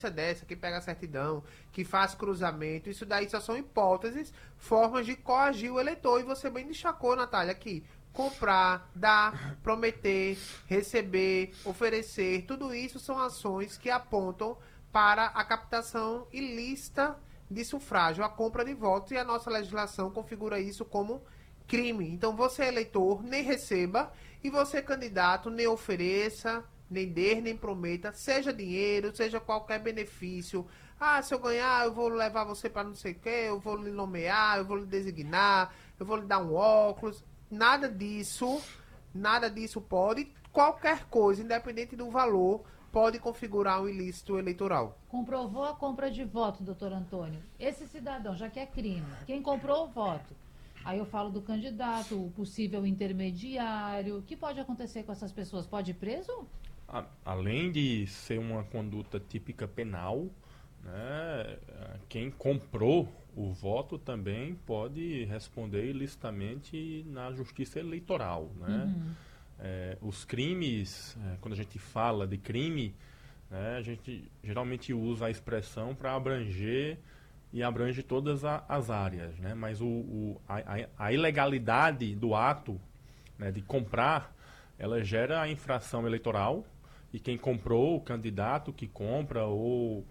dessa, que pega a certidão, que faz cruzamento, isso daí só são hipóteses, formas de coagir o eleitor. E você bem destacou, Natália, aqui. Comprar, dar, prometer, receber, oferecer, tudo isso são ações que apontam para a captação ilícita de sufrágio, a compra de votos, e a nossa legislação configura isso como crime. Então você, eleitor, nem receba, e você, candidato, nem ofereça, nem dê, nem prometa, seja dinheiro, seja qualquer benefício. Ah, se eu ganhar, eu vou levar você para não sei o quê, eu vou lhe nomear, eu vou lhe designar, eu vou lhe dar um óculos. Nada disso pode. Qualquer coisa, independente do valor, pode configurar um ilícito eleitoral. Comprovou a compra de voto, doutor Antônio. Esse cidadão, já que é crime, quem comprou o voto, aí eu falo do candidato, o possível intermediário, o que pode acontecer com essas pessoas? Pode ir preso? Além de ser uma conduta típica penal, né, quem comprou o voto também pode responder ilicitamente na justiça eleitoral, né? Os crimes, quando a gente fala de crime, né, a gente geralmente usa a expressão para abranger e abrange todas as áreas, né? Mas a ilegalidade do ato, né, de comprar, ela gera a infração eleitoral, e quem comprou, o candidato que compra, ou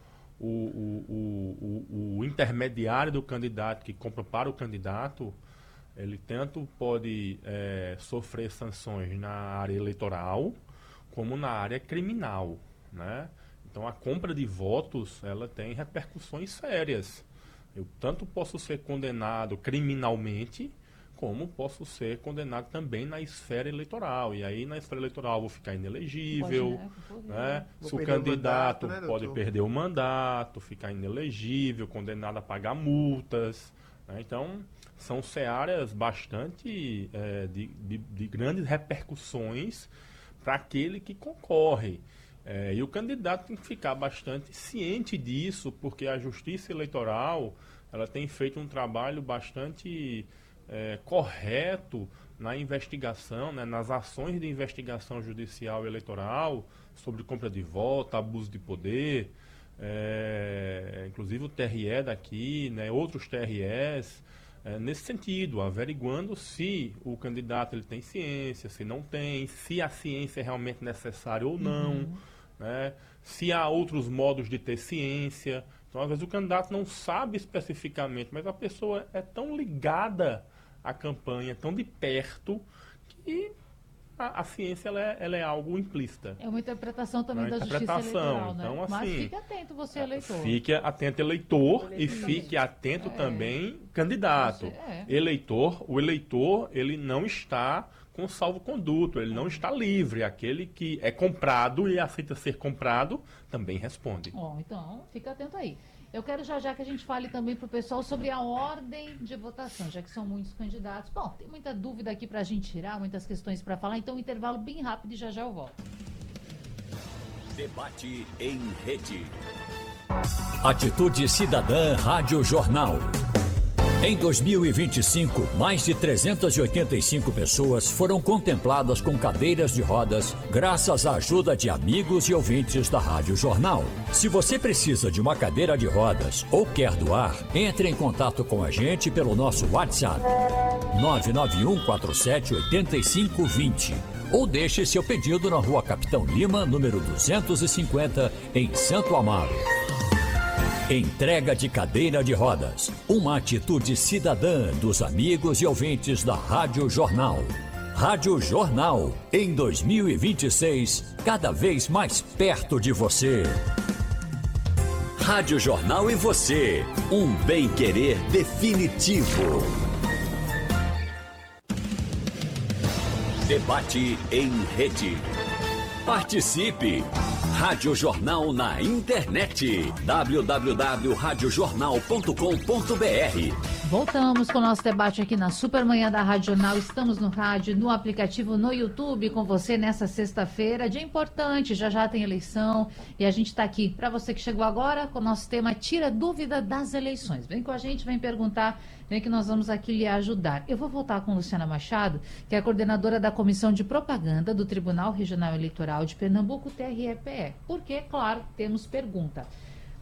o intermediário do candidato que compra para o candidato, ele tanto pode sofrer sanções na área eleitoral como na área criminal, né? Então a compra de votos, ela tem repercussões sérias. Eu tanto posso ser condenado criminalmente, como posso ser condenado também na esfera eleitoral. E aí, na esfera eleitoral, eu vou ficar inelegível. Né? Se o candidato mandato, né, pode perder o mandato, ficar inelegível, condenado a pagar multas. Né? Então, são searas bastante de grandes repercussões para aquele que concorre. E o candidato tem que ficar bastante ciente disso, porque a Justiça Eleitoral ela tem feito um trabalho bastante correto na investigação, né, nas ações de investigação judicial e eleitoral sobre compra de voto, abuso de poder, inclusive o TRE daqui, né, outros TREs, nesse sentido, averiguando se o candidato ele tem ciência, se não tem, se a ciência é realmente necessária ou não, né, se há outros modos de ter ciência. Então, às vezes, o candidato não sabe especificamente, mas a pessoa é tão ligada à campanha, tão de perto, que a ciência ela é algo implícita. É uma interpretação também da justiça eleitoral, né? Então, assim, mas fique atento, você eleitor. Fique atento, eleitor, e fique atento também, candidato. O eleitor, ele não está com salvo-conduto, ele não está livre. Aquele que é comprado e aceita ser comprado, também responde. Então, fica atento aí. Eu quero já que a gente fale também para o pessoal sobre a ordem de votação, já que são muitos candidatos. Bom, tem muita dúvida aqui para a gente tirar, muitas questões para falar, então um intervalo bem rápido e já eu volto. Debate em rede. Atitude Cidadã Rádio Jornal. Em 2025, mais de 385 pessoas foram contempladas com cadeiras de rodas graças à ajuda de amigos e ouvintes da Rádio Jornal. Se você precisa de uma cadeira de rodas ou quer doar, entre em contato com a gente pelo nosso WhatsApp 991478520 ou deixe seu pedido na Rua Capitão Lima, número 250, em Santo Amaro. Entrega de cadeira de rodas. Uma atitude cidadã dos amigos e ouvintes da Rádio Jornal. Rádio Jornal, em 2026, cada vez mais perto de você. Rádio Jornal e você. Um bem-querer definitivo. Debate em rede. Participe! Rádio Jornal na internet. www.radiojornal.com.br. Voltamos com o nosso debate aqui na Supermanhã da Rádio Jornal. Estamos no rádio, no aplicativo, no YouTube com você nessa sexta-feira. Dia importante, já tem eleição e a gente está aqui para você que chegou agora com o nosso tema Tira Dúvida das Eleições. Vem com a gente, vem perguntar, vem que nós vamos aqui lhe ajudar. Eu vou voltar com Luciana Machado, que é a coordenadora da Comissão de Propaganda do Tribunal Regional Eleitoral de Pernambuco, TRE-PE. Porque, claro, temos pergunta.